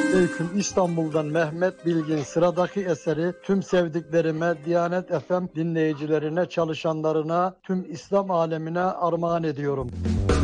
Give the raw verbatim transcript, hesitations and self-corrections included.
Selamünaleyküm. İstanbul'dan Mehmet Bilgin. Sıradaki eseri tüm sevdiklerime, Diyanet F M dinleyicilerine, çalışanlarına, tüm İslam alemine armağan ediyorum.